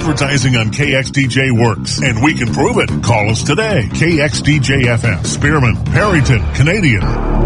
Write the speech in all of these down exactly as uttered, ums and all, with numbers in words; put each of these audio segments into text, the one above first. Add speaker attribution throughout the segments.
Speaker 1: Advertising on K X D J works, and we can prove it. Call us today. K X D J F M, Spearman, Perryton, Canadian.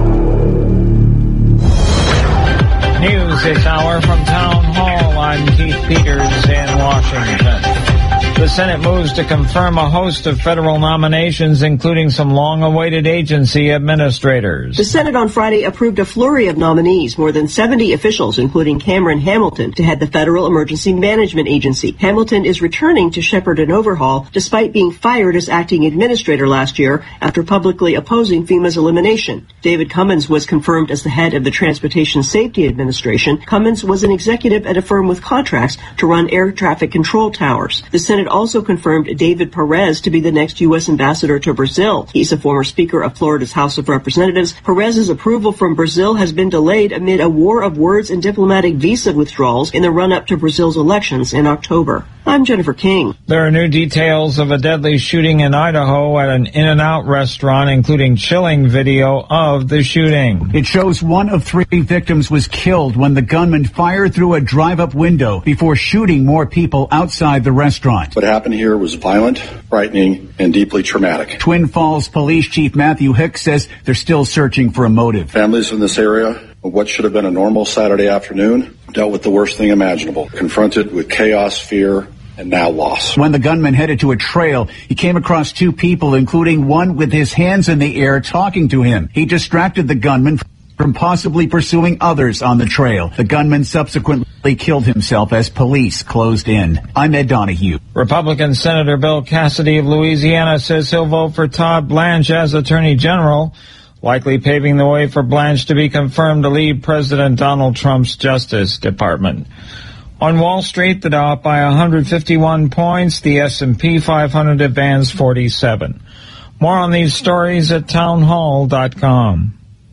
Speaker 2: News this hour from Town Hall. I'm Keith Peters in Washington. The Senate moves to confirm a host of federal nominations, including some long-awaited agency administrators.
Speaker 3: The Senate on Friday approved a flurry of nominees, more than seventy officials, including Cameron Hamilton, to head the Federal Emergency Management Agency. Hamilton is returning to shepherd an overhaul, despite being fired as acting administrator last year after publicly opposing FEMA's elimination. David Cummins was confirmed as the head of the Transportation Safety Administration. Cummins was an executive at a firm with contracts to run air traffic control towers. The Senate also confirmed David Perez to be the next U S ambassador to Brazil. He's a former Speaker of Florida's House of Representatives. Perez's approval from Brazil has been delayed amid a war of words and diplomatic visa withdrawals in the run-up to Brazil's elections in October. I'm Jennifer King.
Speaker 2: There are new details of a deadly shooting in Idaho at an In-N-Out restaurant, including chilling video of the shooting.
Speaker 4: It shows one of three victims was killed when the gunman fired through a drive-up window before shooting more people outside the restaurant.
Speaker 5: What happened here was violent, frightening, and deeply traumatic.
Speaker 4: Twin Falls Police Chief Matthew Hicks says they're still searching for a motive.
Speaker 5: Families in this area, of what should have been a normal Saturday afternoon, dealt with the worst thing imaginable, confronted with chaos, fear, and now loss.
Speaker 4: When the gunman headed to a trail, he came across two people, including one with his hands in the air talking to him. He distracted the gunman from possibly pursuing others on the trail. The gunman subsequently killed himself as police closed in. I'm Ed Donahue.
Speaker 2: Republican Senator Bill Cassidy of Louisiana says he'll vote for Todd Blanche as Attorney General, likely paving the way for Blanche to be confirmed to lead President Donald Trump's Justice Department. On Wall Street, the Dow up by one hundred fifty-one points, the S and P five hundred advanced forty-seven. More on these stories at townhall dot com.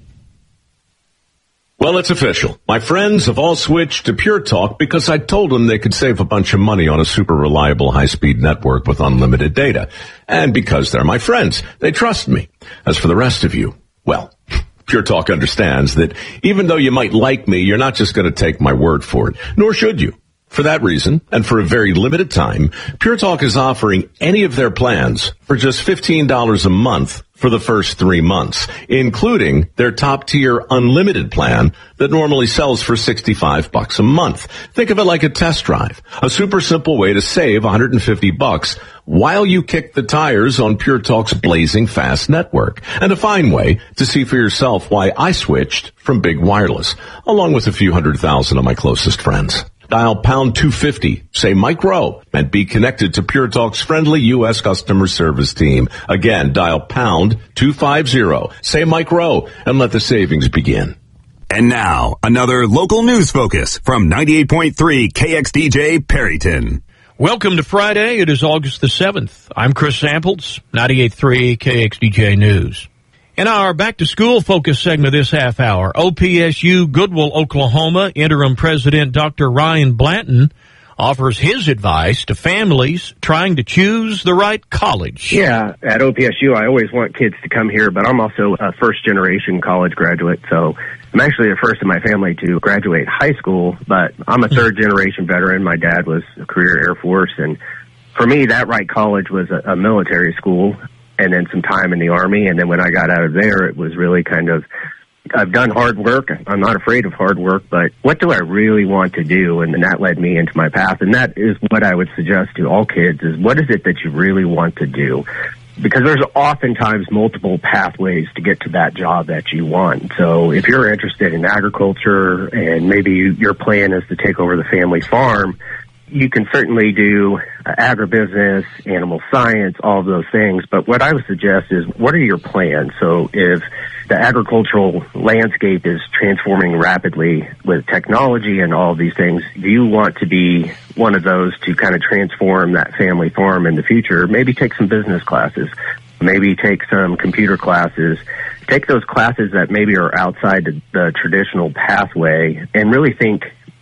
Speaker 6: Well, it's official. My friends have all switched to Pure Talk because I told them they could save a bunch of money on a super reliable high-speed network with unlimited data. And because they're my friends, they trust me. As for the rest of you, well, Pure Talk understands that even though you might like me, you're not just going to take my word for it, nor should you. For that reason, and for a very limited time, Pure Talk is offering any of their plans for just fifteen dollars a month for the first three months, including their top-tier unlimited plan that normally sells for sixty-five bucks a month. Think of it like a test drive, a super simple way to save one hundred fifty bucks while you kick the tires on Pure Talk's blazing fast network, and a fine way to see for yourself why I switched from big wireless, along with a few hundred thousand of my closest friends. Dial pound two fifty, say Mike Rowe, and be connected to Pure Talk's friendly U S customer service team. Again, dial pound two fifty, say Mike Rowe, and let the savings begin.
Speaker 7: And now, another local news focus from ninety-eight point three K X D J Perryton.
Speaker 8: Welcome to Friday. It is August the seventh. I'm Chris Samples, ninety-eight point three K X D J News. In our back-to-school focus segment this half hour, O P S U Goodwill, Oklahoma interim president Doctor Ryan Blanton offers his advice to families trying to choose the right college.
Speaker 9: Yeah, at O P S U, I always want kids to come here, but I'm also a first-generation college graduate, so I'm actually the first in my family to graduate high school, but I'm a third-generation veteran. My dad was a career Air Force, and for me, that right college was a, a military school, and then some time in the Army, and then when I got out of there, it was really kind of, I've done hard work. I'm not afraid of hard work, but what do I really want to do? And, and that led me into my path, and that is what I would suggest to all kids is what is it that you really want to do? Because there's oftentimes multiple pathways to get to that job that you want. So if you're interested in agriculture and maybe you, your plan is to take over the family farm, you can certainly do uh, agribusiness, animal science, all of those things. But what I would suggest is, what are your plans? So if the agricultural landscape is transforming rapidly with technology and all of these things, do you want to be one of those to kind of transform that family farm in the future? Maybe take some business classes, maybe take some computer classes, take those classes that maybe are outside the, the traditional pathway and really think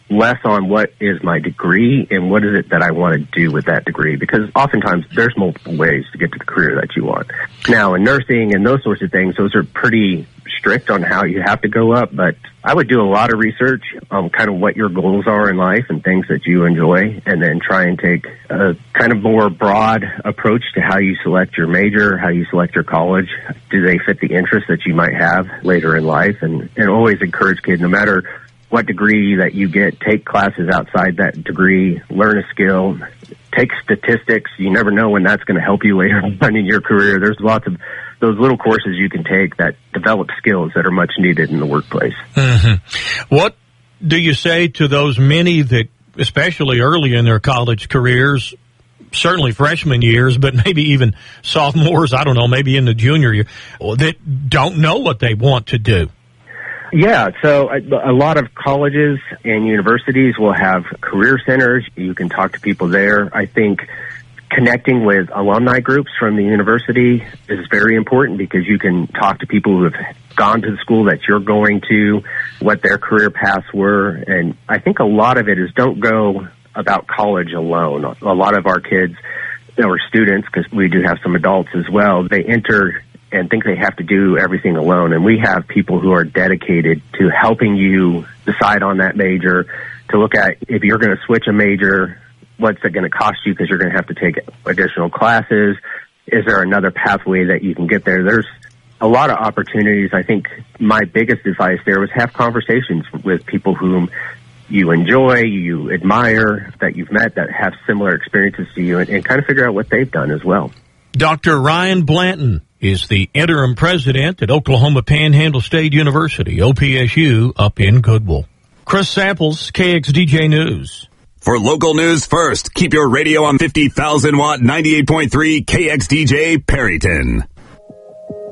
Speaker 9: less on what is my degree and what is it that I want to do with that degree, because oftentimes there's multiple ways to get to the career that you want. Now, in nursing and those sorts of things, those are pretty strict on how you have to go up, but I would do a lot of research on kind of what your goals are in life and things that you enjoy, and then try and take a kind of more broad approach to how you select your major, how you select your college. Do they fit the interests that you might have later in life? And, and always encourage kids, no matter what degree that you get, take classes outside that degree, learn a skill, take statistics. You never know when that's going to help you later on in your career. There's lots of those little courses you can take that develop skills that are much needed in the workplace.
Speaker 8: Mm-hmm. What do you say to those many that, especially early in their college careers, certainly freshman years, but maybe even sophomores, I don't know, maybe in the junior year, that don't know what they want to do?
Speaker 9: Yeah, so a, a lot of colleges and universities will have career centers. You can talk to people there. I think connecting with alumni groups from the university is very important, because you can talk to people who have gone to the school that you're going to, what their career paths were. And I think a lot of it is don't go about college alone. A lot of our kids, or students, because we do have some adults as well, they enter and think they have to do everything alone. And we have people who are dedicated to helping you decide on that major, to look at if you're going to switch a major, what's it going to cost you, because you're going to have to take additional classes. Is there another pathway that you can get there? There's a lot of opportunities. I think my biggest advice there was have conversations with people whom you enjoy, you admire, that you've met, that have similar experiences to you, and, and kind of figure out what they've done as well.
Speaker 8: Doctor Ryan Blanton is the interim president at Oklahoma Panhandle State University, O P S U, up in Goodwill. Chris Samples, K X D J News.
Speaker 7: For local news first, keep your radio on fifty thousand watt ninety-eight point three K X D J Perryton.